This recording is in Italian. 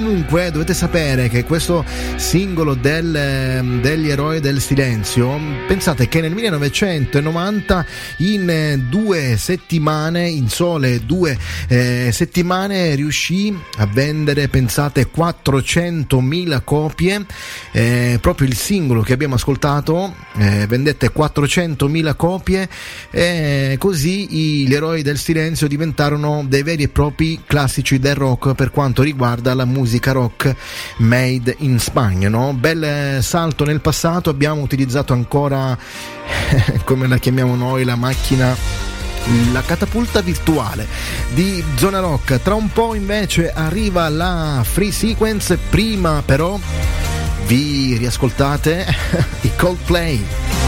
Comunque dovete sapere che questo singolo degli Eroi del Silenzio, pensate che nel 1990 in 2 settimane, in sole 2 settimane, riuscì a vendere, pensate, 400.000 copie. Proprio il singolo che abbiamo ascoltato vendette 400.000 copie, e così gli Eroi del Silenzio diventarono dei veri e propri classici del rock per quanto riguarda la musica rock made in Spagna, no? Bel salto nel passato. Abbiamo utilizzato ancora come la chiamiamo noi, la macchina, la catapulta virtuale di Zona Rock. Tra un po' invece arriva la free sequence, prima però vi riascoltate i Coldplay.